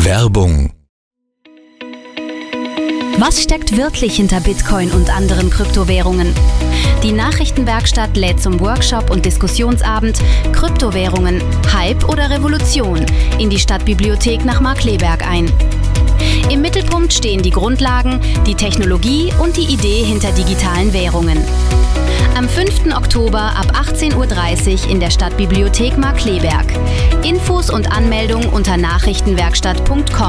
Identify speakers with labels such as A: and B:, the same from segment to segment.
A: Werbung.
B: Was steckt wirklich hinter Bitcoin und anderen Kryptowährungen? Die Nachrichtenwerkstatt lädt zum Workshop und Diskussionsabend Kryptowährungen, Hype oder Revolution in die Stadtbibliothek nach Markkleeberg ein. Im Mittelpunkt stehen die Grundlagen, die Technologie und die Idee hinter digitalen Währungen. Am 5. Oktober ab 18:30 Uhr in der Stadtbibliothek Markkleeberg. Infos und Anmeldung unter nachrichtenwerkstatt.com.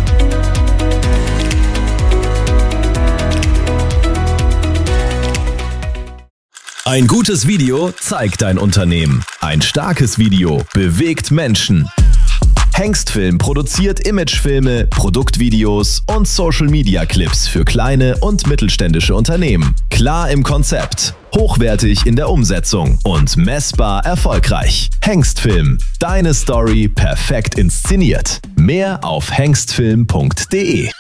C: Ein gutes Video zeigt dein Unternehmen. Ein starkes Video bewegt Menschen. Hengstfilm produziert Imagefilme, Produktvideos und Social-Media-Clips für kleine und mittelständische Unternehmen. Klar im Konzept, hochwertig in der Umsetzung und messbar erfolgreich. Hengstfilm, deine Story perfekt inszeniert. Mehr auf hengstfilm.de.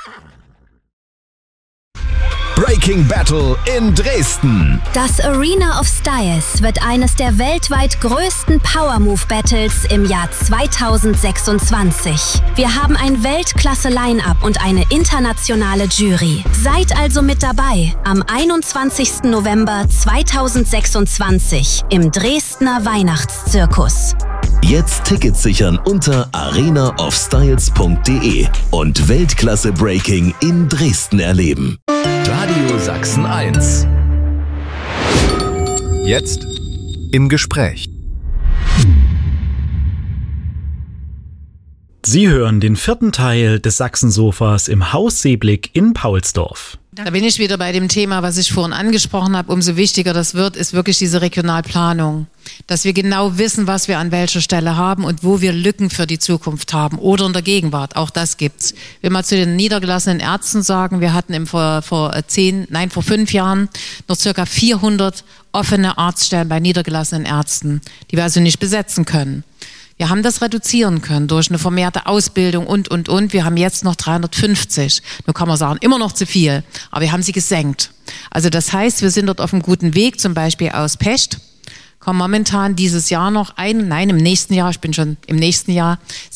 C: Breaking Battle in Dresden.
B: Das Arena of Styles wird eines der weltweit größten Power Move Battles im Jahr 2026. Wir haben ein Weltklasse-Line-Up und eine internationale Jury. Seid also mit dabei am 21. November 2026 im Dresdner Weihnachtszirkus.
C: Jetzt Tickets sichern unter arenaofstyles.de und Weltklasse Breaking in Dresden erleben. Radio Sachsen 1. Jetzt im Gespräch.
D: Sie hören den 4. Teil des Sachsensofas im Haus Seeblick in Paulsdorf.
E: Da bin ich wieder bei dem Thema, was ich vorhin angesprochen habe. Umso wichtiger das wird, ist wirklich diese Regionalplanung. Dass wir genau wissen, was wir an welcher Stelle haben und wo wir Lücken für die Zukunft haben oder in der Gegenwart. Auch das gibt's. Ich will mal zu den niedergelassenen Ärzten sagen, wir hatten vor 5 Jahren noch circa 400 offene Arztstellen bei niedergelassenen Ärzten, die wir also nicht besetzen können. Wir haben das reduzieren können durch eine vermehrte Ausbildung und. Wir haben jetzt noch 350. Nur kann man sagen, immer noch zu viel. Aber wir haben sie gesenkt. Also das heißt, wir sind dort auf einem guten Weg, zum Beispiel aus Pecht. Kommen momentan dieses Jahr noch im nächsten Jahr, ich bin schon im nächsten Jahr,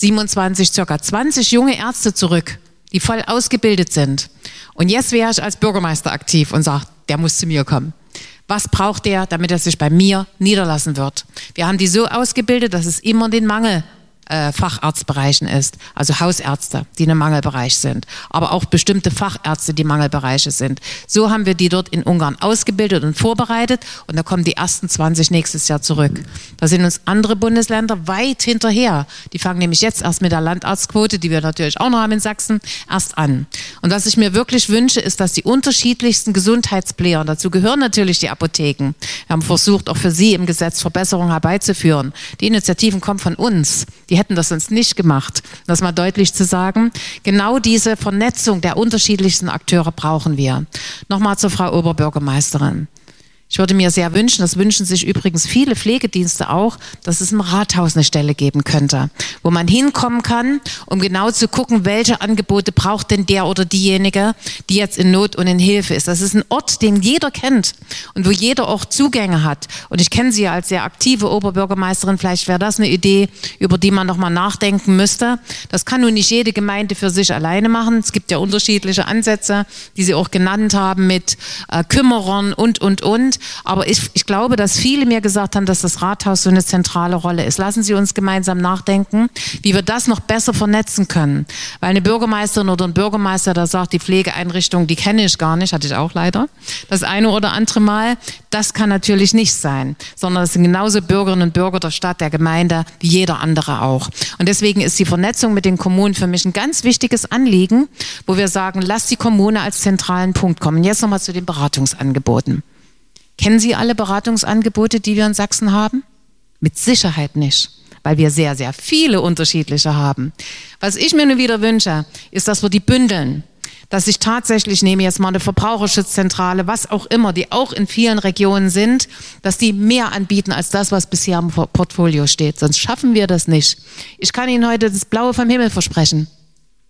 E: 27, circa 20 junge Ärzte zurück, die voll ausgebildet sind. Und jetzt wäre ich als Bürgermeister aktiv und sage, der muss zu mir kommen. Was braucht der, damit er sich bei mir niederlassen wird? Wir haben die so ausgebildet, dass es immer den Mangel Facharztbereichen ist, also Hausärzte, die in einem Mangelbereich sind, aber auch bestimmte Fachärzte, die Mangelbereiche sind. So haben wir die dort in Ungarn ausgebildet und vorbereitet und da kommen die ersten 20 nächstes Jahr zurück. Da sind uns andere Bundesländer weit hinterher. Die fangen nämlich jetzt erst mit der Landarztquote, die wir natürlich auch noch haben in Sachsen, erst an. Und was ich mir wirklich wünsche, ist, dass die unterschiedlichsten Gesundheitsplayer, dazu gehören natürlich die Apotheken, wir haben versucht, auch für sie im Gesetz Verbesserungen herbeizuführen. Die Initiativen kommen von uns. Die hätten das sonst nicht gemacht. Das mal deutlich zu sagen. Genau diese Vernetzung der unterschiedlichsten Akteure brauchen wir. Nochmal zur Frau Oberbürgermeisterin. Ich würde mir sehr wünschen, das wünschen sich übrigens viele Pflegedienste auch, dass es im Rathaus eine Stelle geben könnte, wo man hinkommen kann, um genau zu gucken, welche Angebote braucht denn der oder diejenige, die jetzt in Not und in Hilfe ist. Das ist ein Ort, den jeder kennt und wo jeder auch Zugänge hat. Und ich kenne Sie ja als sehr aktive Oberbürgermeisterin, vielleicht wäre das eine Idee, über die man nochmal nachdenken müsste. Das kann nun nicht jede Gemeinde für sich alleine machen. Es gibt ja unterschiedliche Ansätze, die Sie auch genannt haben mit Kümmerern und. Aber ich glaube, dass viele mir gesagt haben, dass das Rathaus so eine zentrale Rolle ist. Lassen Sie uns gemeinsam nachdenken, wie wir das noch besser vernetzen können. Weil eine Bürgermeisterin oder ein Bürgermeister, der sagt, die Pflegeeinrichtung, die kenne ich gar nicht, hatte ich auch leider, das eine oder andere Mal, das kann natürlich nicht sein. Sondern das sind genauso Bürgerinnen und Bürger der Stadt, der Gemeinde, wie jeder andere auch. Und deswegen ist die Vernetzung mit den Kommunen für mich ein ganz wichtiges Anliegen, wo wir sagen, lass die Kommune als zentralen Punkt kommen. Jetzt nochmal zu den Beratungsangeboten. Kennen Sie alle Beratungsangebote, die wir in Sachsen haben? Mit Sicherheit nicht, weil wir sehr, sehr viele unterschiedliche haben. Was ich mir nur wieder wünsche, ist, dass wir die bündeln. Dass ich tatsächlich, nehme jetzt mal eine Verbraucherschutzzentrale, was auch immer, die auch in vielen Regionen sind, dass die mehr anbieten als das, was bisher im Portfolio steht. Sonst schaffen wir das nicht. Ich kann Ihnen heute das Blaue vom Himmel versprechen.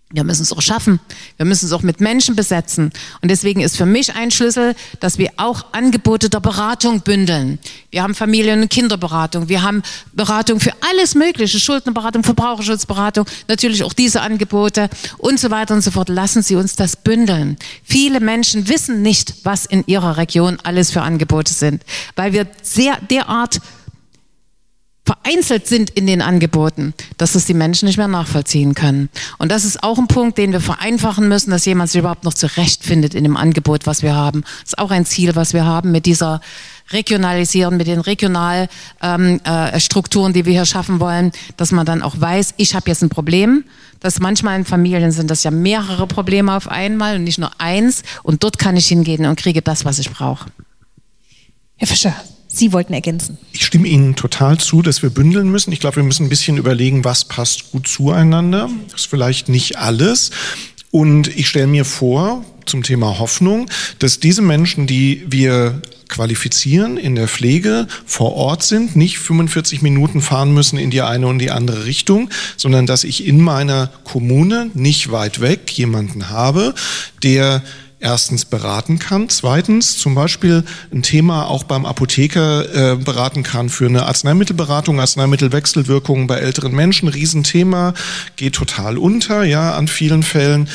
E: Wir müssen es auch schaffen. Wir müssen es auch mit Menschen besetzen. Und deswegen ist für mich ein Schlüssel, dass wir auch Angebote der Beratung bündeln. Wir haben Familien- und Kinderberatung. Wir haben Beratung für alles Mögliche. Schuldnerberatung, Verbraucherschutzberatung, natürlich auch diese Angebote und so weiter und so fort. Lassen Sie uns das bündeln. Viele Menschen wissen nicht, was in ihrer Region alles für Angebote sind, weil wir derart vereinzelt sind in den Angeboten, dass es die Menschen nicht mehr nachvollziehen können. Und das ist auch ein Punkt, den wir vereinfachen müssen, dass jemand sich überhaupt noch zurechtfindet in dem Angebot, was wir haben. Das ist auch ein Ziel, was wir haben mit dieser Regionalisieren, mit den Regionalstrukturen, die wir hier schaffen wollen, dass man dann auch weiß, ich habe jetzt ein Problem. Dass manchmal in Familien sind das ja mehrere Probleme auf einmal und nicht nur eins. Und dort kann ich hingehen und kriege das, was ich brauche.
A: Herr Fischer, Sie wollten ergänzen.
F: Ich stimme Ihnen total zu, dass wir bündeln müssen. Ich glaube, wir müssen ein bisschen überlegen, was passt gut zueinander. Das ist vielleicht nicht alles. Und ich stelle mir vor, zum Thema Hoffnung, dass diese Menschen, die wir qualifizieren in der Pflege, vor Ort sind, nicht 45 Minuten fahren müssen in die eine und die andere Richtung, sondern dass ich in meiner Kommune nicht weit weg jemanden habe, der erstens beraten kann, zweitens zum Beispiel ein Thema auch beim Apotheker beraten kann für eine Arzneimittelberatung, Arzneimittelwechselwirkungen bei älteren Menschen, Riesenthema, geht total unter, ja, an vielen Fällen.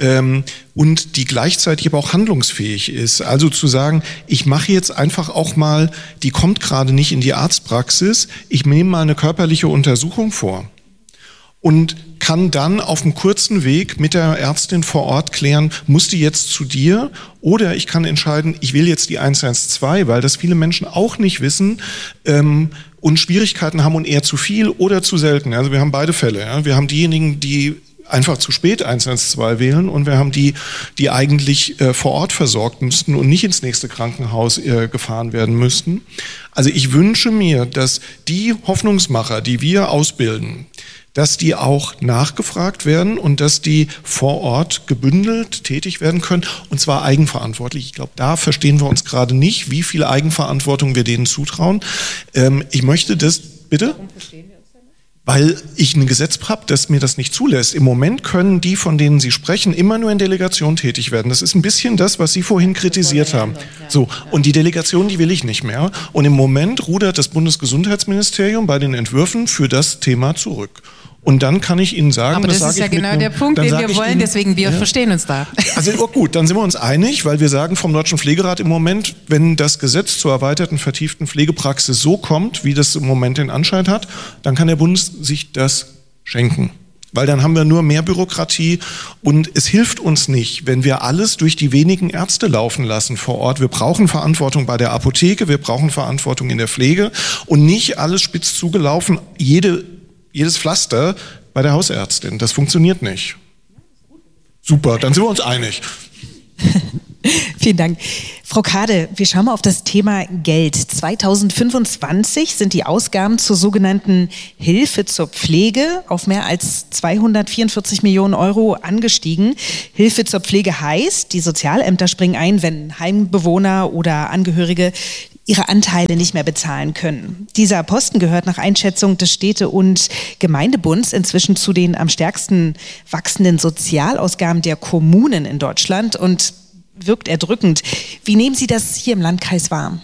F: Und die gleichzeitig aber auch handlungsfähig ist. Also zu sagen, ich mache jetzt einfach auch mal, die kommt gerade nicht in die Arztpraxis, ich nehme mal eine körperliche Untersuchung vor. Und kann dann auf einem kurzen Weg mit der Ärztin vor Ort klären, muss die jetzt zu dir, oder ich kann entscheiden, ich will jetzt die 112, weil das viele Menschen auch nicht wissen und Schwierigkeiten haben und eher zu viel oder zu selten. Also wir haben beide Fälle. Ja. Wir haben diejenigen, die einfach zu spät 112 wählen, und wir haben die eigentlich vor Ort versorgt müssten und nicht ins nächste Krankenhaus gefahren werden müssten. Also ich wünsche mir, dass die Hoffnungsmacher, die wir ausbilden, dass die auch nachgefragt werden und dass die vor Ort gebündelt tätig werden können, und zwar eigenverantwortlich. Ich glaube, da verstehen wir uns gerade nicht, wie viel Eigenverantwortung wir denen zutrauen. Ich möchte das, bitte? Warum verstehen wir uns denn nicht? Weil ich ein Gesetz habe, das mir das nicht zulässt. Im Moment können die, von denen Sie sprechen, immer nur in Delegation tätig werden. Das ist ein bisschen das, was Sie vorhin kritisiert haben. So, und die Delegation, die will ich nicht mehr. Und im Moment rudert das Bundesgesundheitsministerium bei den Entwürfen für das Thema zurück. Und dann kann ich Ihnen sagen,
E: aber das ist ja genau der Punkt, den wir wollen, deswegen wir verstehen uns da.
F: Also gut, dann sind wir uns einig, weil wir sagen vom Deutschen Pflegerat im Moment, wenn das Gesetz zur erweiterten, vertieften Pflegepraxis so kommt, wie das im Moment den Anschein hat, dann kann der Bund sich das schenken. Weil dann haben wir nur mehr Bürokratie, und es hilft uns nicht, wenn wir alles durch die wenigen Ärzte laufen lassen vor Ort. Wir brauchen Verantwortung bei der Apotheke, wir brauchen Verantwortung in der Pflege und nicht alles spitz zugelaufen, jedes Pflaster bei der Hausärztin. Das funktioniert nicht. Super, dann sind wir uns einig.
A: Vielen Dank. Frau Kade, wir schauen mal auf das Thema Geld. 2025 sind die Ausgaben zur sogenannten Hilfe zur Pflege auf mehr als 244 Millionen Euro angestiegen. Hilfe zur Pflege heißt, die Sozialämter springen ein, wenn Heimbewohner oder Angehörige ihre Anteile nicht mehr bezahlen können. Dieser Posten gehört nach Einschätzung des Städte- und Gemeindebunds inzwischen zu den am stärksten wachsenden Sozialausgaben der Kommunen in Deutschland und wirkt erdrückend. Wie nehmen Sie das hier im Landkreis wahr?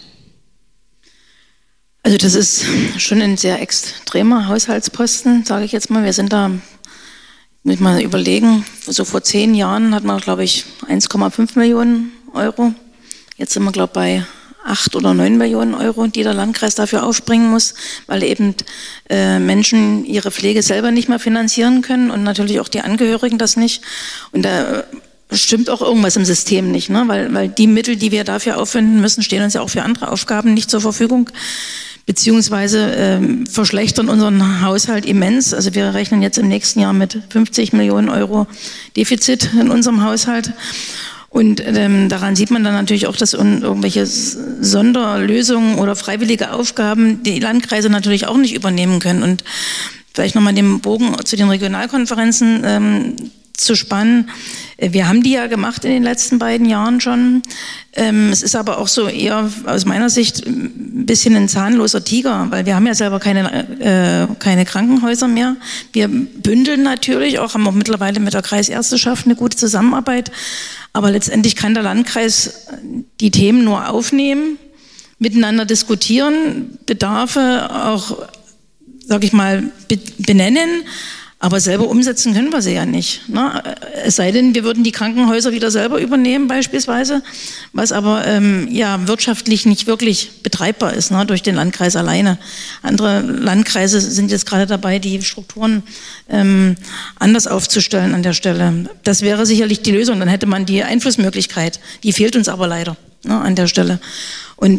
G: Also das ist schon ein sehr extremer Haushaltsposten, sage ich jetzt mal. Wir sind da, muss ich mal überlegen, so vor 10 Jahren hatten wir, glaube ich, 1,5 Millionen Euro. Jetzt sind wir, glaube ich, bei 8 oder 9 Millionen Euro, die der Landkreis dafür aufbringen muss, weil eben Menschen ihre Pflege selber nicht mehr finanzieren können und natürlich auch die Angehörigen das nicht. Und da stimmt auch irgendwas im System nicht, ne? Weil die Mittel, die wir dafür aufwenden müssen, stehen uns ja auch für andere Aufgaben nicht zur Verfügung, beziehungsweise verschlechtern unseren Haushalt immens. Also wir rechnen jetzt im nächsten Jahr mit 50 Millionen Euro Defizit in unserem Haushalt. Und daran sieht man dann natürlich auch, dass irgendwelche Sonderlösungen oder freiwillige Aufgaben die Landkreise natürlich auch nicht übernehmen können. Und vielleicht nochmal den Bogen zu den Regionalkonferenzen zu spannen. Wir haben die ja gemacht in den letzten beiden Jahren schon. Es ist aber auch so eher aus meiner Sicht ein bisschen ein zahnloser Tiger, weil wir haben ja selber keine Krankenhäuser mehr. Wir bündeln natürlich auch, haben auch mittlerweile mit der Kreisärzteschaft eine gute Zusammenarbeit. Aber letztendlich kann der Landkreis die Themen nur aufnehmen, miteinander diskutieren, Bedarfe auch, sag ich mal, benennen. Aber selber umsetzen können wir sie ja nicht. Ne? Es sei denn, wir würden die Krankenhäuser wieder selber übernehmen beispielsweise, was aber wirtschaftlich nicht wirklich betreibbar ist, ne? Durch den Landkreis alleine. Andere Landkreise sind jetzt gerade dabei, die Strukturen anders aufzustellen an der Stelle. Das wäre sicherlich die Lösung, dann hätte man die Einflussmöglichkeit. Die fehlt uns aber leider, ne, an der Stelle. Und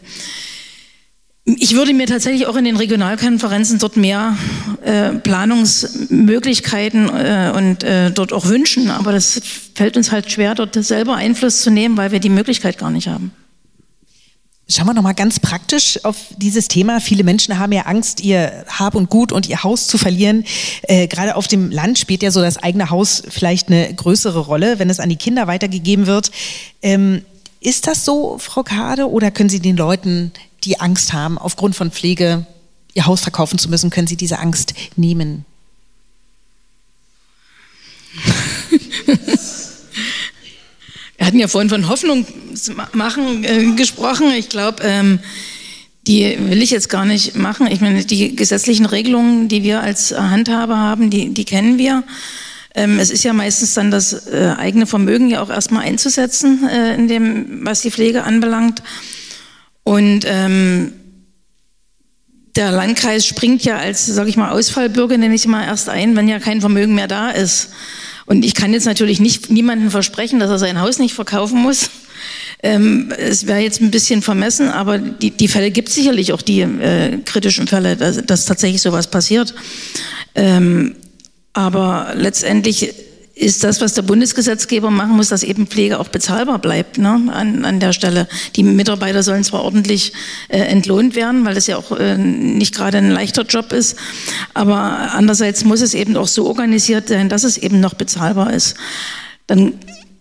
G: ich würde mir tatsächlich auch in den Regionalkonferenzen dort mehr Planungsmöglichkeiten und dort auch wünschen. Aber das fällt uns halt schwer, dort selber Einfluss zu nehmen, weil wir die Möglichkeit gar nicht haben.
A: Schauen wir nochmal ganz praktisch auf dieses Thema. Viele Menschen haben ja Angst, ihr Hab und Gut und ihr Haus zu verlieren. Gerade auf dem Land spielt ja so das eigene Haus vielleicht eine größere Rolle, wenn es an die Kinder weitergegeben wird. Ist das so, Frau Kade, oder können Sie den Leuten, die Angst haben, aufgrund von Pflege ihr Haus verkaufen zu müssen, können Sie diese Angst nehmen?
G: Wir hatten ja vorhin von Hoffnung machen gesprochen. Ich glaube, die will ich jetzt gar nicht machen. Ich meine, die gesetzlichen Regelungen, die wir als Handhaber haben, die kennen wir. Es ist ja meistens dann das eigene Vermögen ja auch erstmal einzusetzen, in dem, was die Pflege anbelangt. Und der Landkreis springt ja als, sage ich mal, Ausfallbürger, nenne ich mal, erst ein, wenn ja kein Vermögen mehr da ist. Und ich kann jetzt natürlich niemandem versprechen, dass er sein Haus nicht verkaufen muss. Es wäre jetzt ein bisschen vermessen, aber die Fälle gibt es sicherlich auch, die kritischen Fälle, dass tatsächlich sowas passiert. Aber letztendlich ist das, was der Bundesgesetzgeber machen muss, dass eben Pflege auch bezahlbar bleibt, ne, an der Stelle. Die Mitarbeiter sollen zwar ordentlich entlohnt werden, weil das ja auch nicht gerade ein leichter Job ist, aber andererseits muss es eben auch so organisiert sein, dass es eben noch bezahlbar ist. Und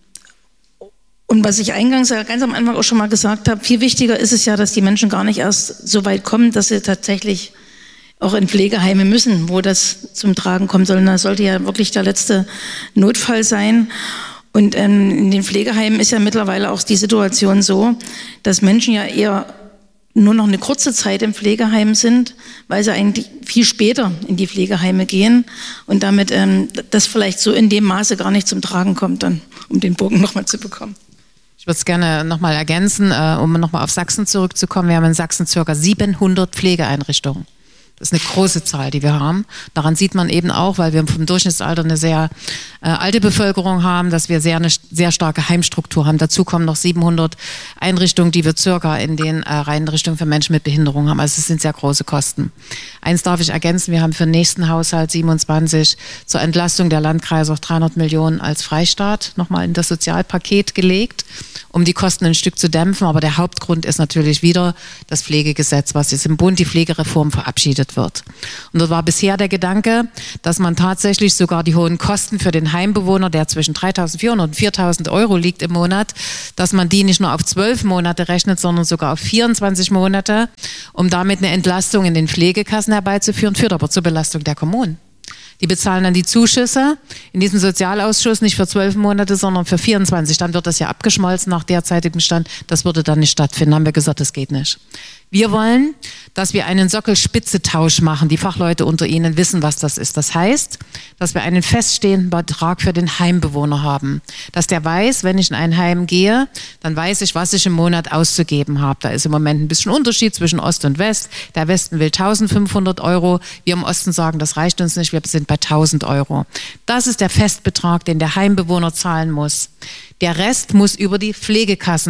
G: was ich eingangs ganz am Anfang auch schon mal gesagt habe, viel wichtiger ist es ja, dass die Menschen gar nicht erst so weit kommen, dass sie tatsächlich auch in Pflegeheime müssen, wo das zum Tragen kommen soll. Das sollte ja wirklich der letzte Notfall sein. Und in den Pflegeheimen ist ja mittlerweile auch die Situation so, dass Menschen ja eher nur noch eine kurze Zeit im Pflegeheim sind, weil sie eigentlich viel später in die Pflegeheime gehen und damit das vielleicht so in dem Maße gar nicht zum Tragen kommt, dann, um den Bogen nochmal zu bekommen.
E: Ich würde es gerne nochmal ergänzen, um nochmal auf Sachsen zurückzukommen. Wir haben in Sachsen ca. 700 Pflegeeinrichtungen. Das ist eine große Zahl, die wir haben. Daran sieht man eben auch, weil wir vom Durchschnittsalter eine sehr alte Bevölkerung haben, dass wir eine sehr starke Heimstruktur haben. Dazu kommen noch 700 Einrichtungen, die wir circa in den Einrichtungen für Menschen mit Behinderung haben. Also es sind sehr große Kosten. Eins darf ich ergänzen, wir haben für den nächsten Haushalt 27 zur Entlastung der Landkreise auch 300 Millionen als Freistaat nochmal in das Sozialpaket gelegt, um die Kosten ein Stück zu dämpfen. Aber der Hauptgrund ist natürlich wieder das Pflegegesetz, was jetzt im Bund die Pflegereform verabschiedet wird. Und dort war bisher der Gedanke, dass man tatsächlich sogar die hohen Kosten für den Heimbewohner, der zwischen 3.400 und 4.000 Euro liegt im Monat, dass man die nicht nur auf 12 Monate rechnet, sondern sogar auf 24 Monate, um damit eine Entlastung in den Pflegekassen herbeizuführen, führt aber zur Belastung der Kommunen. Die bezahlen dann die Zuschüsse in diesem Sozialausschuss nicht für 12 Monate, sondern für 24. Dann wird das ja abgeschmolzen nach derzeitigem Stand. Das würde dann nicht stattfinden. Haben wir gesagt, das geht nicht. Wir wollen, dass wir einen Sockelspitzetausch machen. Die Fachleute unter Ihnen wissen, was das ist. Das heißt, dass wir einen feststehenden Betrag für den Heimbewohner haben. Dass der weiß, wenn ich in ein Heim gehe, dann weiß ich, was ich im Monat auszugeben habe. Da ist im Moment ein bisschen Unterschied zwischen Ost und West. Der Westen will 1.500 Euro. Wir im Osten sagen, das reicht uns nicht. Wir sind bei 1.000 Euro. Das ist der Festbetrag, den der Heimbewohner zahlen muss. Der Rest muss über die Pflegekassen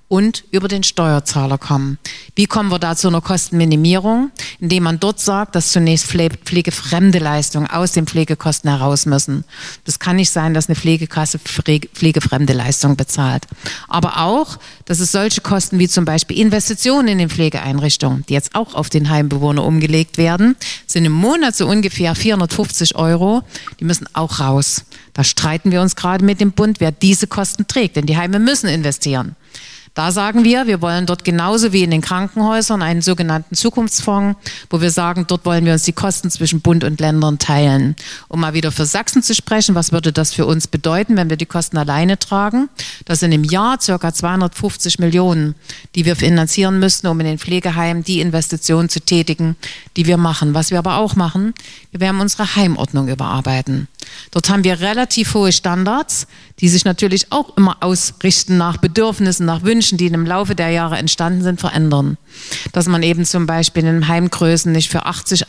E: und über den Steuerzahler kommen. Wie kommen wir da zu einer Kostenminimierung? Indem man dort sagt, dass zunächst pflegefremde Leistungen aus den Pflegekosten heraus müssen. Das kann nicht sein, dass eine Pflegekasse pflegefremde Leistungen bezahlt. Aber auch, dass es solche Kosten wie zum Beispiel Investitionen in den Pflegeeinrichtungen, die jetzt auch auf den Heimbewohner umgelegt werden, sind im Monat so ungefähr 450 €, die müssen auch raus. Da streiten wir uns gerade mit dem Bund, wer diese Kosten trägt, denn die Heime müssen investieren. Da sagen wir wollen dort genauso wie in den Krankenhäusern einen sogenannten Zukunftsfonds, wo wir sagen, dort wollen wir uns die Kosten zwischen Bund und Ländern teilen. Um mal wieder für Sachsen zu sprechen, was würde das für uns bedeuten, wenn wir die Kosten alleine tragen? Das sind im Jahr ca. 250 Millionen, die wir finanzieren müssten, um in den Pflegeheimen die Investitionen zu tätigen, die wir machen. Was wir aber auch machen, wir werden unsere Heimordnung überarbeiten. Dort haben wir relativ hohe Standards, die sich natürlich auch immer ausrichten nach Bedürfnissen, nach Wünschen, die im Laufe der Jahre entstanden sind, verändern. Dass man eben zum Beispiel in Heimgrößen nicht für 80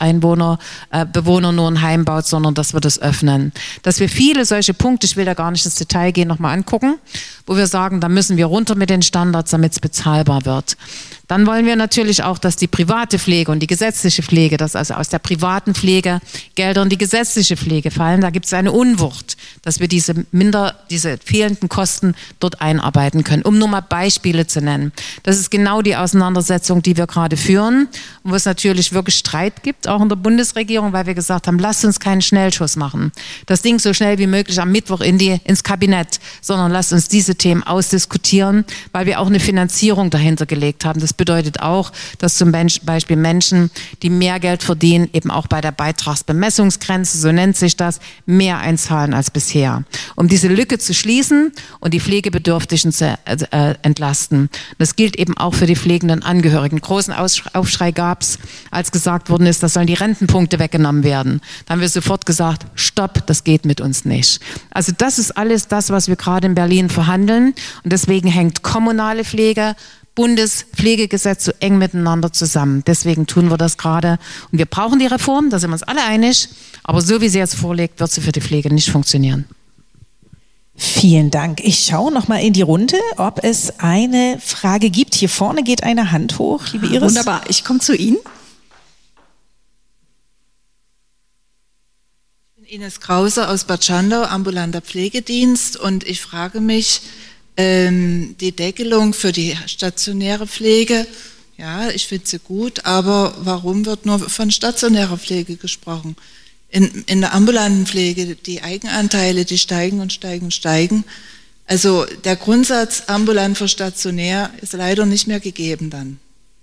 E: Bewohner nur ein Heim baut, sondern dass wir das öffnen. Dass wir viele solche Punkte, ich will da gar nicht ins Detail gehen, nochmal angucken, wo wir sagen, da müssen wir runter mit den Standards, damit es bezahlbar wird. Dann wollen wir natürlich auch, dass die private Pflege und die gesetzliche Pflege, dass also aus der privaten Pflege Gelder in die gesetzliche Pflege fallen. Da gibt es eine Unwucht, dass wir diese fehlenden Kosten dort einarbeiten können. Um nur mal Beispiele zu nennen. Das ist genau die Auseinandersetzung, die wir gerade führen, wo es natürlich wirklich Streit gibt, auch in der Bundesregierung, weil wir gesagt haben, lasst uns keinen Schnellschuss machen. Das Ding so schnell wie möglich am Mittwoch ins Kabinett, sondern lasst uns diese Themen ausdiskutieren, weil wir auch eine Finanzierung dahinter gelegt haben. Das bedeutet auch, dass zum Beispiel Menschen, die mehr Geld verdienen, eben auch bei der Beitragsbemessungsgrenze, so nennt sich das, mehr einzahlen als bisher. Um diese Lücke zu schließen und die Pflegebedürftigen zu entlasten. Das gilt eben auch für die pflegenden Angehörigen. Großen Aufschrei gab es, als gesagt worden ist, das sollen die Rentenpunkte weggenommen werden. Da haben wir sofort gesagt, stopp, das geht mit uns nicht. Also das ist alles das, was wir gerade in Berlin verhandeln. Und deswegen hängt kommunale Pflege, Bundespflegegesetz so eng miteinander zusammen. Deswegen tun wir das gerade. Und wir brauchen die Reform, da sind wir uns alle einig. Aber so wie sie jetzt vorliegt, wird sie für die Pflege nicht funktionieren.
A: Vielen Dank. Ich schaue noch mal in die Runde, ob es eine Frage gibt. Hier vorne geht eine Hand hoch, liebe Iris.
H: Wunderbar, ich komme zu Ihnen. Ich bin Ines Krause aus Bad Schandau, ambulanter Pflegedienst, und ich frage mich, die Deckelung für die stationäre Pflege, ja, ich finde sie gut, aber warum wird nur von stationärer Pflege gesprochen? In der ambulanten Pflege, die Eigenanteile, die steigen und steigen und steigen. Also der Grundsatz ambulant für stationär ist leider nicht mehr gegeben dann.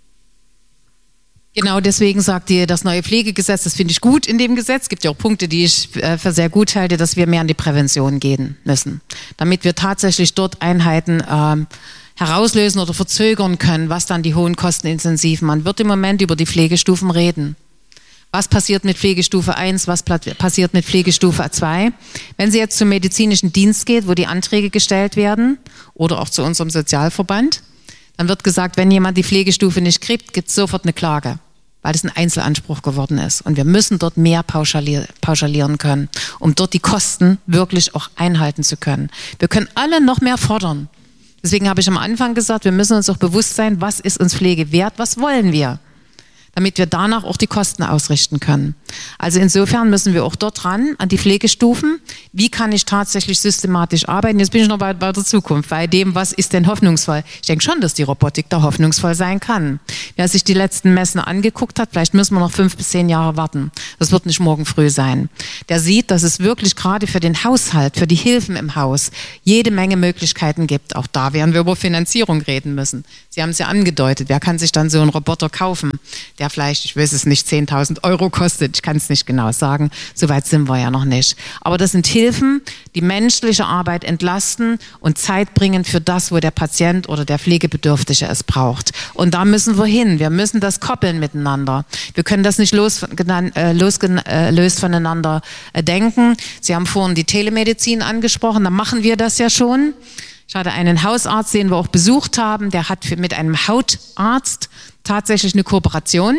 E: Genau, deswegen sagt ihr das neue Pflegegesetz, das finde ich gut in dem Gesetz. Es gibt ja auch Punkte, die ich für sehr gut halte, dass wir mehr an die Prävention gehen müssen. Damit wir tatsächlich dort Einheiten herauslösen oder verzögern können, was dann die hohen Kostenintensiven. Man wird im Moment über die Pflegestufen reden. Was passiert mit Pflegestufe 1, was passiert mit Pflegestufe 2? Wenn sie jetzt zum medizinischen Dienst geht, wo die Anträge gestellt werden, oder auch zu unserem Sozialverband, dann wird gesagt, wenn jemand die Pflegestufe nicht kriegt, gibt es sofort eine Klage, weil es ein Einzelanspruch geworden ist. Und wir müssen dort mehr pauschalieren können, um dort die Kosten wirklich auch einhalten zu können. Wir können alle noch mehr fordern. Deswegen habe ich am Anfang gesagt, wir müssen uns auch bewusst sein, was ist uns Pflege wert, was wollen wir, damit wir danach auch die Kosten ausrichten können. Also insofern müssen wir auch dort ran, an die Pflegestufen. Wie kann ich tatsächlich systematisch arbeiten? Jetzt bin ich noch bei der Zukunft, bei dem, was ist denn hoffnungsvoll? Ich denke schon, dass die Robotik da hoffnungsvoll sein kann. Wer sich die letzten Messen angeguckt hat, vielleicht müssen wir noch 5 bis 10 Jahre warten. Das wird nicht morgen früh sein. Der sieht, dass es wirklich gerade für den Haushalt, für die Hilfen im Haus, jede Menge Möglichkeiten gibt. Auch da werden wir über Finanzierung reden müssen. Sie haben es ja angedeutet. Wer kann sich dann so einen Roboter kaufen, der vielleicht, ich weiß es nicht, 10.000 € kostet. Ich kann es nicht genau sagen. Soweit sind wir ja noch nicht. Aber das sind Hilfen, die menschliche Arbeit entlasten und Zeit bringen für das, wo der Patient oder der Pflegebedürftige es braucht. Und da müssen wir hin. Wir müssen das koppeln miteinander. Wir können das nicht losgelöst voneinander denken. Sie haben vorhin die Telemedizin angesprochen. Da machen wir das ja schon. Ich hatte einen Hausarzt, den wir auch besucht haben, der hat mit einem Hautarzt tatsächlich eine Kooperation.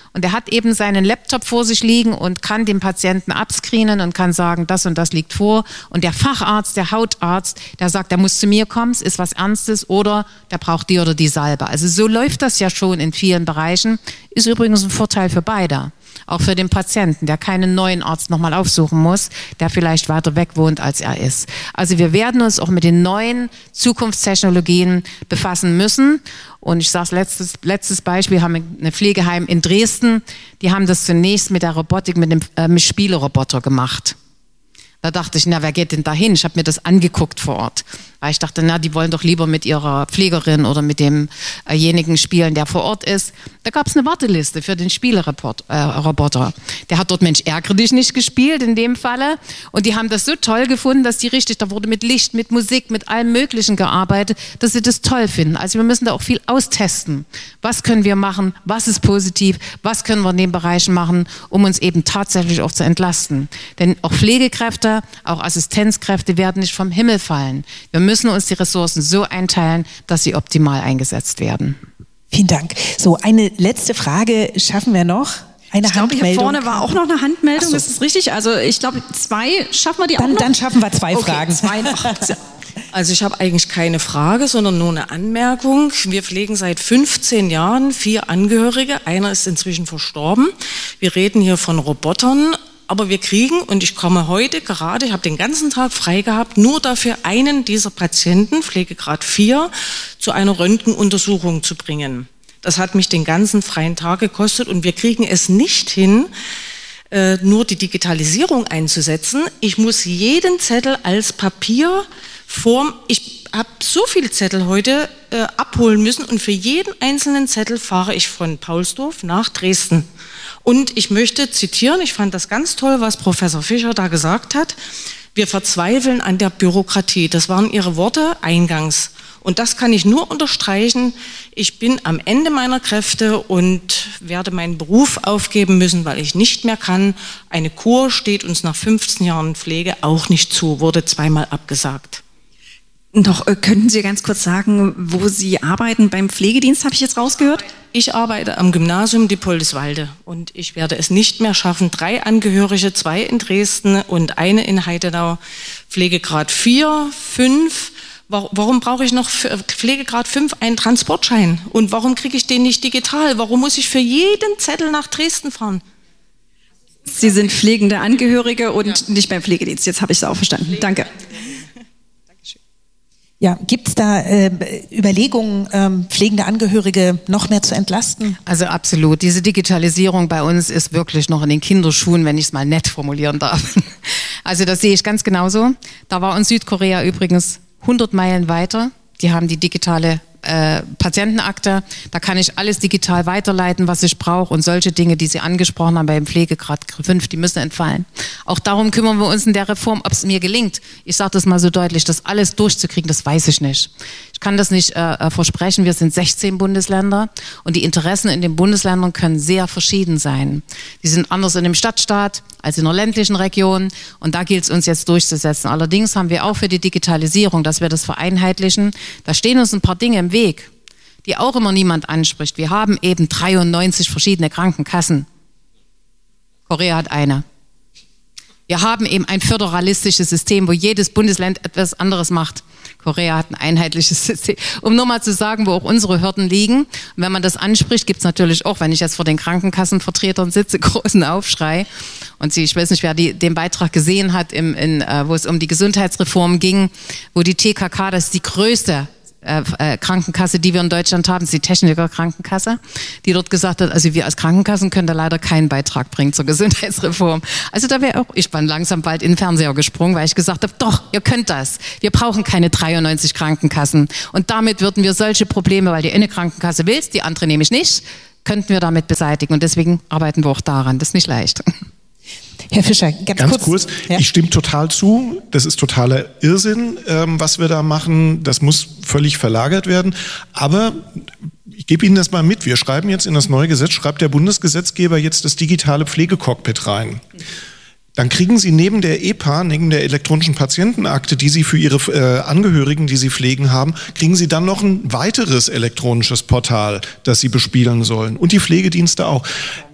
E: Und der hat eben seinen Laptop vor sich liegen und kann den Patienten abscreenen und kann sagen, das und das liegt vor. Und der Facharzt, der Hautarzt, der sagt, der muss zu mir kommen, es ist was Ernstes oder der braucht die oder die Salbe. Also so läuft das ja schon in vielen Bereichen. Ist übrigens ein Vorteil für beide. Auch für den Patienten, der keinen neuen Arzt nochmal aufsuchen muss, der vielleicht weiter weg wohnt, als er ist. Also wir werden uns auch mit den neuen Zukunftstechnologien befassen müssen. Und ich sage letztes Beispiel, haben wir ein Pflegeheim in Dresden, die haben das zunächst mit der Robotik, mit dem Spieleroboter gemacht. Da dachte ich, na, wer geht denn da hin? Ich habe mir das angeguckt vor Ort. Weil ich dachte, na, die wollen doch lieber mit ihrer Pflegerin oder mit demjenigen spielen, der vor Ort ist. Da gab es eine Warteliste für den Spieleroboter. Der hat dort Mensch, ärgere dich nicht gespielt in dem Falle. Und die haben das so toll gefunden, dass die richtig, da wurde mit Licht, mit Musik, mit allem Möglichen gearbeitet, dass sie das toll finden. Also wir müssen da auch viel austesten. Was können wir machen? Was ist positiv? Was können wir in den Bereichen machen, um uns eben tatsächlich auch zu entlasten? Denn auch Pflegekräfte, auch Assistenzkräfte werden nicht vom Himmel fallen. Wir müssen uns die Ressourcen so einteilen, dass sie optimal eingesetzt werden.
A: Vielen Dank. So, eine letzte Frage schaffen wir noch.
I: Ich glaube, hier vorne war auch noch eine Handmeldung. So. Ist das richtig? Also ich glaube, 2 schaffen wir die auch noch?
A: Dann schaffen wir 2 Fragen.
I: 2 noch.
J: Also ich habe eigentlich keine Frage, sondern nur eine Anmerkung. Wir pflegen seit 15 Jahren 4 Angehörige. Einer ist inzwischen verstorben. Wir reden hier von Robotern. Aber wir kriegen, und ich komme heute gerade, ich habe den ganzen Tag frei gehabt, nur dafür einen dieser Patienten, Pflegegrad 4, zu einer Röntgenuntersuchung zu bringen. Das hat mich den ganzen freien Tag gekostet und wir kriegen es nicht hin, nur die Digitalisierung einzusetzen. Ich muss jeden Zettel als Papierform, ich habe so viele Zettel heute abholen müssen und für jeden einzelnen Zettel fahre ich von Paulsdorf nach Dresden. Und ich möchte zitieren, ich fand das ganz toll, was Professor Fischer da gesagt hat. Wir verzweifeln an der Bürokratie. Das waren Ihre Worte eingangs. Und das kann ich nur unterstreichen. Ich bin am Ende meiner Kräfte und werde meinen Beruf aufgeben müssen, weil ich nicht mehr kann. Eine Kur steht uns nach 15 Jahren Pflege auch nicht zu, wurde 2-mal abgesagt.
I: Noch könnten Sie ganz kurz sagen, wo Sie arbeiten beim Pflegedienst, habe ich jetzt rausgehört?
J: Ich arbeite am Gymnasium Dippoldiswalde und ich werde es nicht mehr schaffen. 3 Angehörige, 2 in Dresden und eine in Heidenau. Pflegegrad 4, 5. Warum brauche ich noch für Pflegegrad 5 einen Transportschein? Und warum kriege ich den nicht digital? Warum muss ich für jeden Zettel nach Dresden fahren?
I: Sie sind pflegende Angehörige und nicht beim Pflegedienst. Jetzt habe ich es auch verstanden. Danke.
A: Ja, gibt es da Überlegungen, pflegende Angehörige noch mehr zu entlasten?
E: Also absolut. Diese Digitalisierung bei uns ist wirklich noch in den Kinderschuhen, wenn ich es mal nett formulieren darf. Also das sehe ich ganz genauso. Da war uns Südkorea übrigens 100 Meilen weiter. Die haben die digitale Patientenakte, da kann ich alles digital weiterleiten, was ich brauche und solche Dinge, die Sie angesprochen haben beim Pflegegrad 5, die müssen entfallen. Auch darum kümmern wir uns in der Reform, ob es mir gelingt. Ich sage das mal so deutlich, das alles durchzukriegen, das weiß ich nicht. Ich kann das nicht versprechen, wir sind 16 Bundesländer und die Interessen in den Bundesländern können sehr verschieden sein. Die sind anders in dem Stadtstaat als in der ländlichen Region und da gilt es uns jetzt durchzusetzen. Allerdings haben wir auch für die Digitalisierung, dass wir das vereinheitlichen, da stehen uns ein paar Dinge im Weg, die auch immer niemand anspricht. Wir haben eben 93 verschiedene Krankenkassen. Korea hat eine. Wir haben eben ein föderalistisches System, wo jedes Bundesland etwas anderes macht. Korea hat ein einheitliches System. Um nur mal zu sagen, wo auch unsere Hürden liegen. Und wenn man das anspricht, gibt es natürlich auch, wenn ich jetzt vor den Krankenkassenvertretern sitze, großen Aufschrei. Und ich weiß nicht, wer den Beitrag gesehen hat, wo es um die Gesundheitsreform ging, wo die TKK, das ist die größte Krankenkasse, die wir in Deutschland haben, ist die Techniker-Krankenkasse, die dort gesagt hat, also wir als Krankenkassen können da leider keinen Beitrag bringen zur Gesundheitsreform. Also da wäre auch, ich bin langsam bald in den Fernseher gesprungen, weil ich gesagt habe, doch, ihr könnt das. Wir brauchen keine 93 Krankenkassen. Und damit würden wir solche Probleme, weil die eine Krankenkasse will, die andere nämlich nicht, könnten wir damit beseitigen. Und deswegen arbeiten wir auch daran. Das ist nicht leicht.
A: Herr Fischer, ganz kurz.
F: Ja. Ich stimme total zu. Das ist totaler Irrsinn, was wir da machen. Das muss völlig verlagert werden. Aber ich gebe Ihnen das mal mit. Wir schreiben jetzt in das neue Gesetz, schreibt der Bundesgesetzgeber jetzt das digitale Pflegecockpit rein. Dann kriegen Sie neben der EPA, neben der elektronischen Patientenakte, die Sie für Ihre Angehörigen, die Sie pflegen haben, kriegen Sie dann noch ein weiteres elektronisches Portal, das Sie bespielen sollen. Und die Pflegedienste auch.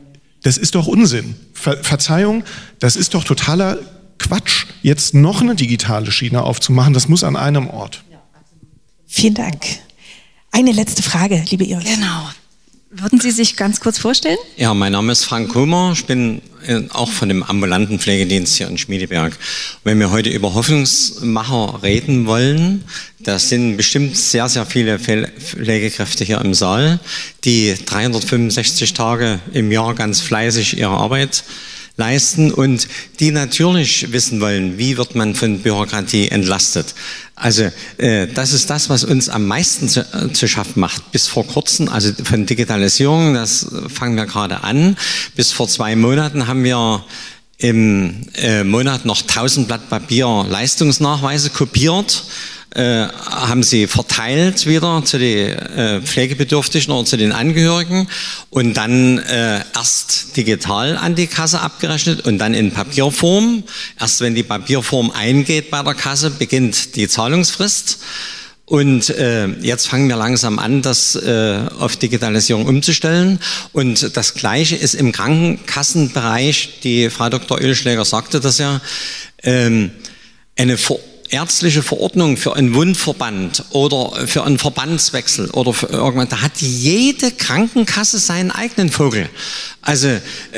F: Das ist doch Unsinn. Verzeihung, das ist doch totaler Quatsch, jetzt noch eine digitale Schiene aufzumachen. Das muss an einem Ort.
A: Vielen Dank. Eine letzte Frage, liebe Iris.
I: Genau. Würden Sie sich ganz kurz vorstellen?
K: Ja, mein Name ist Frank Kummer. Ich bin auch von dem ambulanten Pflegedienst hier in Schmiedeberg. Wenn wir heute über Hoffnungsmacher reden wollen, da sind bestimmt sehr, sehr viele Pflegekräfte hier im Saal, die 365 Tage im Jahr ganz fleißig ihre Arbeit leisten und die natürlich wissen wollen, wie wird man von Bürokratie entlastet. Also das ist das, was uns am meisten zu schaffen macht. Bis vor kurzem, also von Digitalisierung, das fangen wir gerade an. Bis vor 2 Monaten haben wir im Monat noch 1000 Blatt Papier Leistungsnachweise kopiert, haben sie verteilt wieder zu den Pflegebedürftigen oder zu den Angehörigen und dann erst digital an die Kasse abgerechnet und dann in Papierform. Erst wenn die Papierform eingeht bei der Kasse, beginnt die Zahlungsfrist. Und jetzt fangen wir langsam an, das auf Digitalisierung umzustellen. Und das Gleiche ist im Krankenkassenbereich, die Frau Dr. Oehlschläger sagte das ja, eine ärztliche Verordnung für einen Wundverband oder für einen Verbandswechsel oder für irgendwann, da hat jede Krankenkasse seinen eigenen Vogel. Also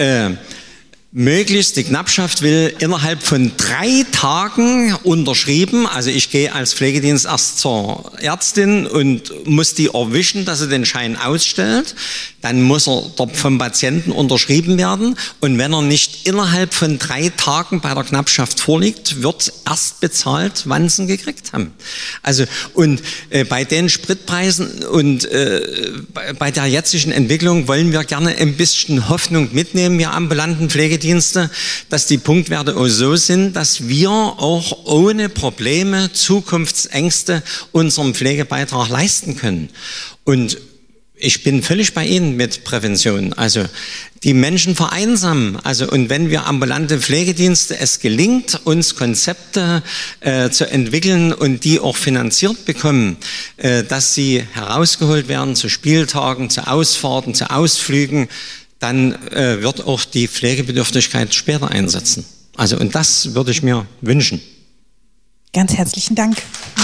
K: möglichst, die Knappschaft will innerhalb von 3 Tagen unterschrieben, also ich gehe als Pflegedienst erst zur Ärztin und muss die erwischen, dass sie den Schein ausstellt, dann muss er dort vom Patienten unterschrieben werden und wenn er nicht innerhalb von 3 Tagen bei der Knappschaft vorliegt, wird erst bezahlt, wann sie ihn gekriegt haben. Also und bei den Spritpreisen und bei der jetzigen Entwicklung wollen wir gerne ein bisschen Hoffnung mitnehmen, wir ambulanten Pflegedienste, dass die Punktwerte auch so sind, dass wir auch ohne Probleme, Zukunftsängste unseren Pflegebeitrag leisten können. Und ich bin völlig bei Ihnen mit Prävention. Also die Menschen vereinsamen. Also und wenn wir ambulante Pflegedienste es gelingt, uns Konzepte zu entwickeln und die auch finanziert bekommen, dass sie herausgeholt werden zu Spieltagen, zu Ausfahrten, zu Ausflügen, dann wird auch die Pflegebedürftigkeit später einsetzen. Also und das würde ich mir wünschen.
A: Ganz herzlichen Dank. Ja.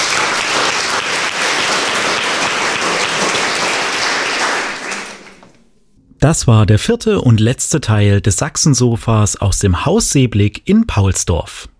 D: Das war der 4. und letzte Teil des Sachsensofas aus dem Haus Seeblick in Paulsdorf.